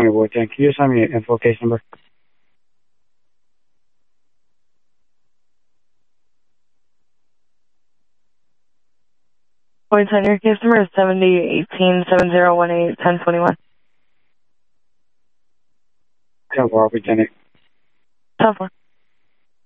County Board 10. Can you assign me your info case number? Board 10, your case number is 701870181021. 10-4, Lieutenant. 10-4.